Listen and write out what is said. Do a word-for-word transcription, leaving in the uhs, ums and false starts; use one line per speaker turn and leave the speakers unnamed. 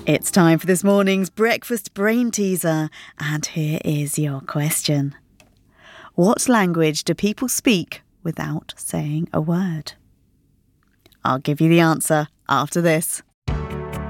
It's time for this morning's breakfast brain teaser, and here is your question. What language do people speak without saying a word? I'll give you the answer after this.